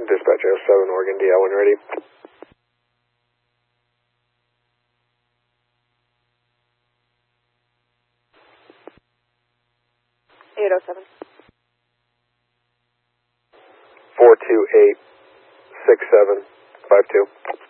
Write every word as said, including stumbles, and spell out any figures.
Dispatch Air seven, Oregon, D L when ready. eight oh seven. four two eight, six seven, five two.